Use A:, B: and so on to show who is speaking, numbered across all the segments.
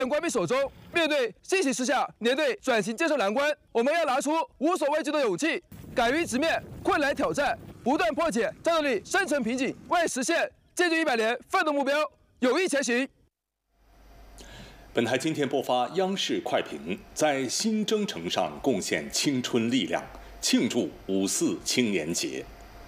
A: 官兵手中，面对新形势下年队转型建设难关，我们要拿出无所畏惧的勇气，敢于直面困难挑战，不断破解战斗力生存瓶颈，为实现建军100年奋斗目标有益前行。
B: 本台今天播发央视快评，在新征程上贡献青春力量，庆祝5·4青年节。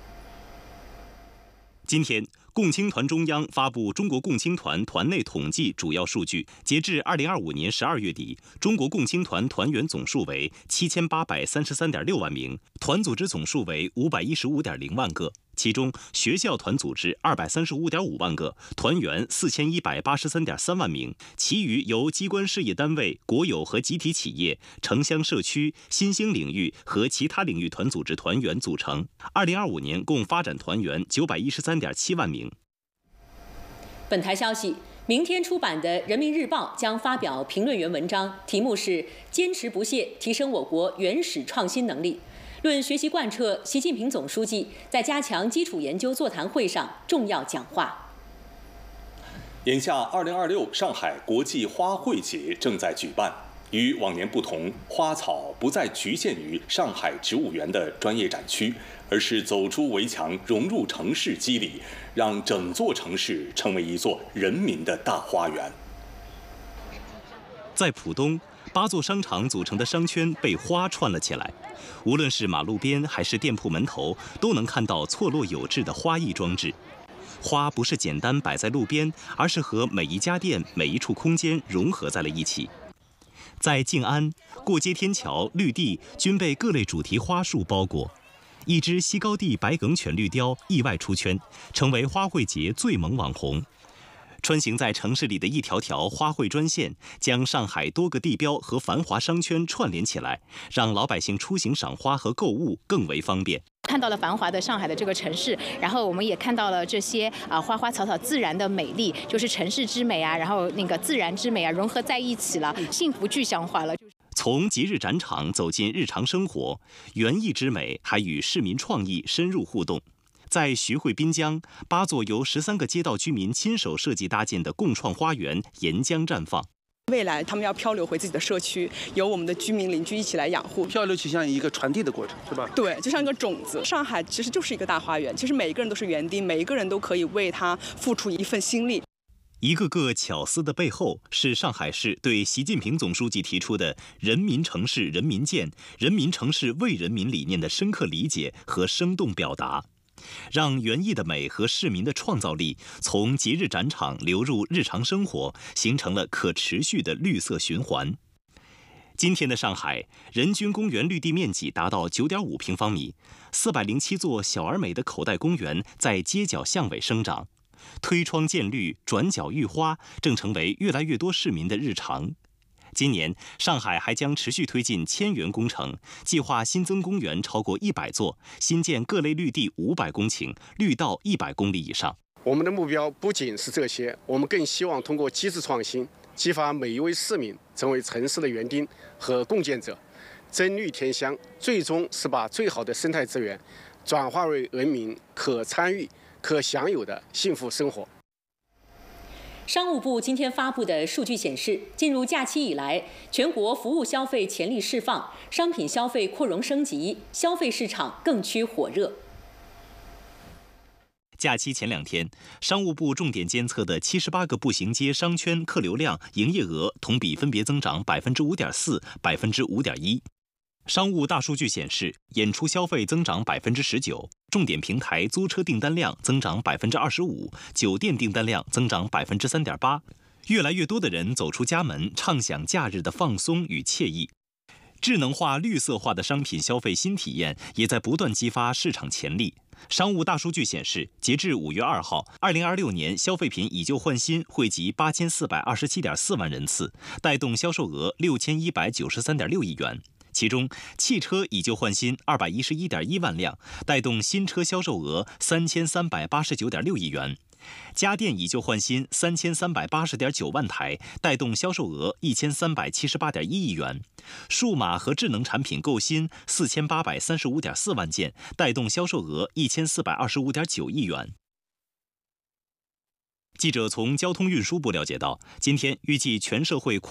C: 今天，共青团中央发布中国共青团团内统计主要数据，截至2025年12月底，中国共青团团员总数为7833.6万名，团组织总数为515.0万个。其中，学校团组织235.5万个，团员4183.3万名，其余由机关事业单位、国有和集体企业、城乡社区、新兴领域和其他领域团组织团员组成。2025年共发展团员913.7万名。
D: 本台消息，明天出版的《人民日报》将发表评论员文章，题目是“坚持不懈，提升我国原始创新能力”。论学习贯彻习近平总书记在加强基础研究座谈会上重要讲话。
B: 眼下，2026上海国际花卉节正在举办。与往年不同，花草不再局限于上海植物园的专业展区，而是走出围墙，融入城市肌理，让整座城市成为一座人民的大花园。
C: 在浦东，8座商场组成的商圈被花串了起来。无论是马路边还是店铺门头，都能看到错落有致的花艺装置。花不是简单摆在路边，而是和每一家店、每一处空间融合在了一起。在静安，过街天桥、绿地均被各类主题花束包裹。一只西高地白梗犬绿雕意外出圈，成为花卉节最萌网红。穿行在城市里的一条条花卉专线，将上海多个地标和繁华商圈串联起来，让老百姓出行赏花和购物更为方便。
E: 看到了繁华的上海的这个城市，然后我们也看到了这些花花草草自然的美丽，就是城市之美啊，然后那个自然之美啊融合在一起了，幸福具象化了。
C: 从节日展场走进日常生活，园艺之美还与市民创意深入互动。在徐汇滨江，8座由13个街道居民亲手设计搭建的共创花园沿江绽放。
F: 未来他们要漂流回自己的社区，由我们的居民邻居一起来养护。
G: 漂流就像一个传递的过程，是吧？
F: 对，就像一个种子。上海其实就是一个大花园，其实每一个人都是园丁，每一个人都可以为它付出一份心力。
C: 一个个巧思的背后，是上海市对习近平总书记提出的“人民城市人民建，人民城市为人民”理念的深刻理解和生动表达。让园艺的美和市民的创造力从节日展场流入日常生活，形成了可持续的绿色循环。今天的上海，人均公园绿地面积达到9.5平方米，407座小而美的口袋公园在街角巷尾生长，推窗见绿，转角遇花，正成为越来越多市民的日常。今年，上海还将持续推进千园工程，计划新增公园超过100座，新建各类绿地500公顷，绿道100公里以上。
H: 我们的目标不仅是这些，我们更希望通过机制创新，激发每一位市民成为城市的园丁和共建者，增绿添香，最终是把最好的生态资源转化为人民可参与、可享有的幸福生活。
D: 商务部今天发布的数据显示，进入假期以来，全国服务消费潜力释放，商品消费扩容升级，消费市场更趋火热。
C: 假期前2天，商务部重点监测的78个步行街商圈客流量、营业额同比分别增长5.4%、5.1%。商务大数据显示，演出消费增长19%，重点平台租车订单量增长25%，酒店订单量增长3.8%。越来越多的人走出家门，畅享假日的放松与惬意。智能化、绿色化的商品消费新体验也在不断激发市场潜力。商务大数据显示，截至5月2号，2026年消费品以旧换新惠及8427.4万人次，带动销售额6193.6亿元。其中，汽车以旧换新211.1万辆，带动新车销售额3389.6亿元；家电以旧换新3380.9万台，带动销售额1378.1亿元；数码和智能产品购新4835.4万件，带动销售额1425.9亿元。记者从交通运输部了解到，今天预计全社会